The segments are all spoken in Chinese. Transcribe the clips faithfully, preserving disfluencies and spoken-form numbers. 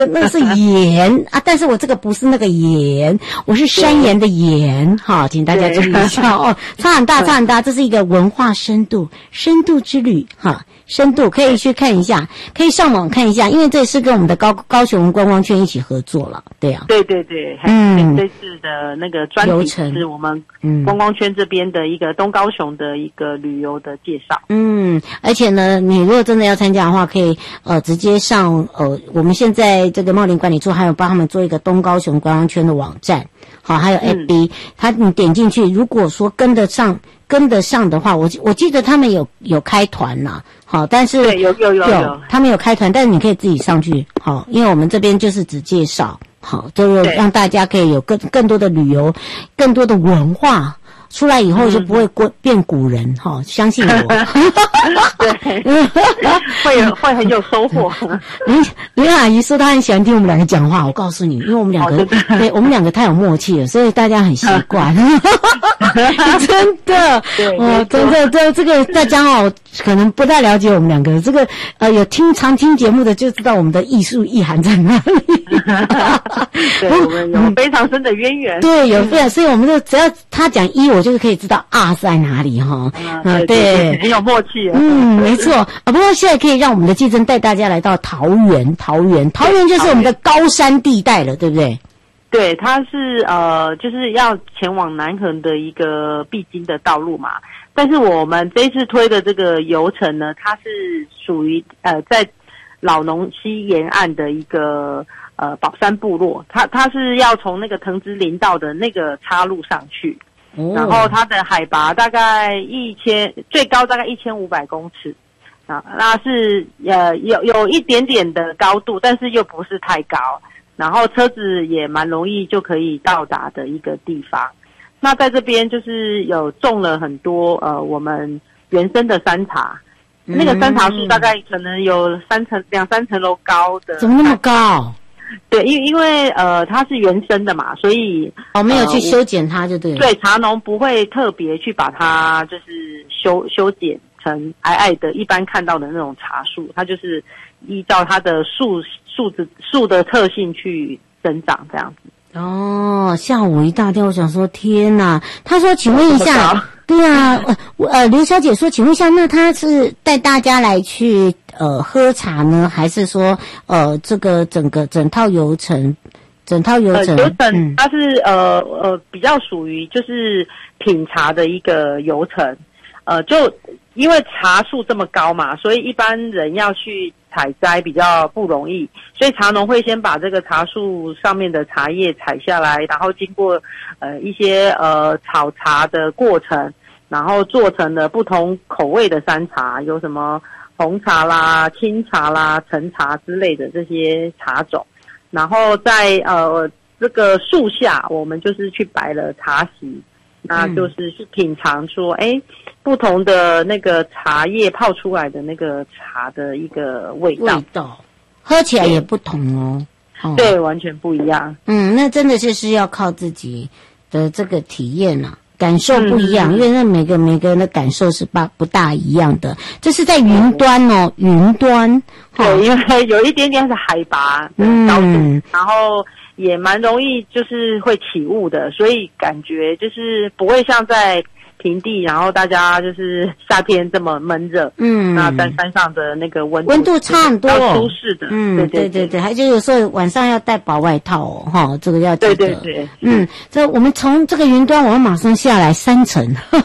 那是盐啊，但是我这个不是那个盐，我是山岩的岩，哈，请大家注意一下哦，差很大，差很大，这是一个文化深度，深度之旅，哈。深度可以去看一下，可以上网看一下，因为这是跟我们的高高雄观光圈一起合作了，对啊， 对对对，嗯，这次的那个专题是我们观光圈这边的一个东高雄的一个旅游的介绍， 嗯，而且呢，你如果真的要参加的话，可以呃直接上呃我们现在这个茂林管理处还有帮他们做一个东高雄观光圈的网站，好，还有 F B，他、嗯、你点进去，如果说跟得上。跟得上的话，我我记得他们有有开团呐，好，但是对有有有有， 他们有开团，但是你可以自己上去，好，因为我们这边就是只介绍，好，就是让大家可以有更更多的旅游，更多的文化。出来以后就不会变古人哈、嗯，相信我。 对，会有会很有收获。 林林阿姨说她很喜欢听我们两个讲话，我告诉你，因为我们两个、哦、对, 对我们两个太有默契了，所以大家很习惯。真的，哦，真的，这这个大家哦，可能不太了解我们两个，这个呃有听常听节目的就知道我们的艺术意涵在哪里。 对，我们有非常深的渊源。 对，有非常，所以我们就只要他讲一，我就是可以知道啊在哪里哈。 嗯，对，对对很有默契。 嗯，没错。啊，不过现在可以让我们的季真带大家来到桃园，桃园，桃园就是我们的高山地带了，对不对？ 对，它是呃，就是要前往南横的一个必经的道路嘛。但是我们这一次推的这个游程呢，它是属于呃在老农溪沿岸的一个呃宝山部落，它它是要从那个藤枝林道的那个岔路上去，哦、然后它的海拔大概一千，最高大概一千五百公尺啊，那是呃有有一点点的高度，但是又不是太高。然后车子也蛮容易就可以到达的一个地方。那在这边就是有种了很多呃我们原生的山茶，嗯、那个山茶树大概可能有三层两三层楼高的。 怎么那么高？ 对，因因为呃它是原生的嘛，所以哦没有去修剪它就对了。 对，茶农不会特别去把它就是修修剪成矮矮的，一般看到的那种茶树，它就是依照它的树树子树的特性去生长这样子。 哦，吓我一大跳，我想说天哪！他说，请问一下，对啊，呃呃，刘小姐说，请问一下，那他是带大家来去呃喝茶呢，还是说呃这个整个整套流程，整套流程？ 呃、流程它是、嗯、呃呃比较属于就是品茶的一个流程，呃就。因为茶树这么高嘛，所以一般人要去采摘比较不容易，所以茶农会先把这个茶树上面的茶叶采下来，然后经过呃一些呃炒茶的过程，然后做成了不同口味的山茶，有什么红茶啦、清茶啦、陈茶之类的这些茶种，然后在呃这个树下，我们就是去摆了茶席。那就是去品尝说，哎、嗯，不同的那个茶叶泡出来的那个茶的一个味道， 味道喝起来也不同哦。 哦对，完全不一样。 嗯，那真的就是要靠自己的这个体验啊，感受不一样，嗯、因为那每个每个人的感受是不不大一样的。这是在云端哦，云端。 对，因为有一点点是海拔的高度，嗯、然后。也蛮容易就是会起雾的，所以感觉就是不会像在平地，然后大家就是夏天这么闷热。嗯，那在山上的那个温度温度差很多， 要舒适的。嗯，对对对, 对对，还就有时候晚上要带薄外套哦，哈，这个要记得。 对对对， 嗯，这我们从这个云端，我们马上下来三层。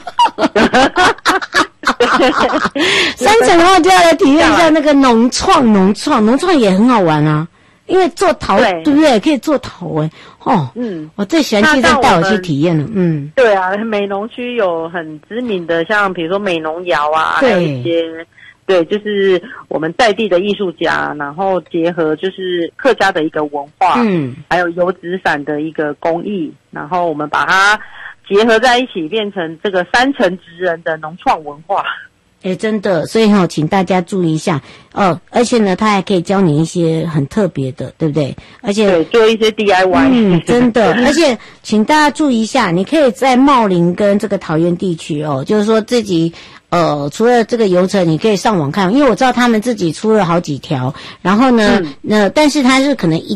三层的话就要来体验一下那个农创，农创，农创也很好玩啊。因为做陶， 对, 对不对？可以做陶哎，哦，嗯，我最喜欢记得带我去体验了，嗯， 对啊，美浓区有很知名的，像比如说美浓窑啊，还有一些，对，就是我们在地的艺术家，然后结合就是客家的一个文化，嗯，还有油纸伞的一个工艺，然后我们把它结合在一起，变成这个山城职人的农创文化。 哎，真的，所以哈、哦，请大家注意一下哦。而且呢，他还可以教你一些很特别的，对不对？而且对，做一些 D I Y。 嗯，真的。而且，请大家注意一下，你可以在茂林跟这个桃园地区哦，就是说自己呃，除了这个游程，你可以上网看，因为我知道他们自己出了好几条，然后呢， 嗯、 那但是它是可能一